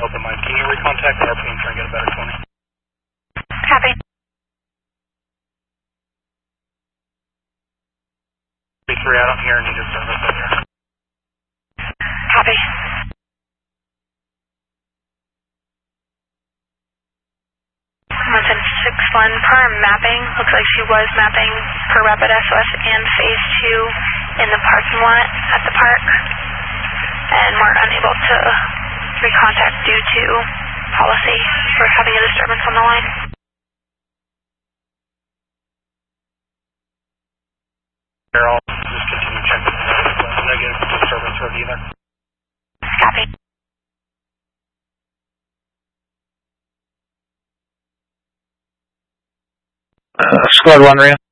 open mind. Can you recontact the RP and try and get a better 20? Copy. 3, I don't hear any disturbance out here. Copy. Listen, 6-1 perm mapping. Looks like she was mapping per Rapid SOS and phase 2 in the parking lot at the park. And we're unable to recontact due to policy for having a disturbance on the line. I'll just continue checking the negative disturbance for either. Copy. Squad 1, Rio.